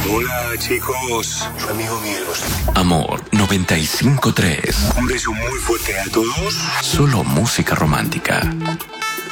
Hola, chicos. Su amigo Miguel Bosé. Amor 95.3. Un beso muy fuerte a todos. Solo música romántica.